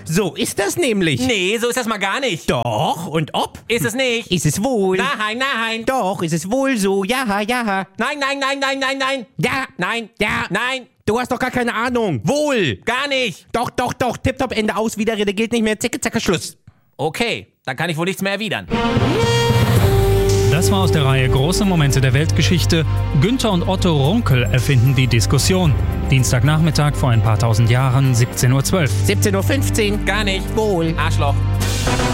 So ist das nämlich. Nee, so ist das mal gar nicht. Doch, und ob? Ist es nicht. Ist es wohl? Nein. Doch, ist es wohl so? Ja. Nein. Ja. Nein. Ja. Nein. Du hast doch gar keine Ahnung. Wohl. Gar nicht. Doch. Tipptopp, Ende aus, Widerrede gilt nicht mehr. Zicke, zacke, Schluss. Okay, dann kann ich wohl nichts mehr erwidern. Das war aus der Reihe Große Momente der Weltgeschichte. Günther und Otto Runkel erfinden die Diskussion. Dienstagnachmittag vor ein paar tausend Jahren, 17:12 Uhr. 17:15 Uhr. Gar nicht. Wohl. Arschloch.